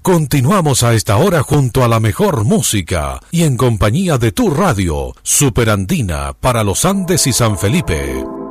Continuamos a esta hora junto a la mejor música y en compañía de tu radio, Superandina para los Andes y San Felipe.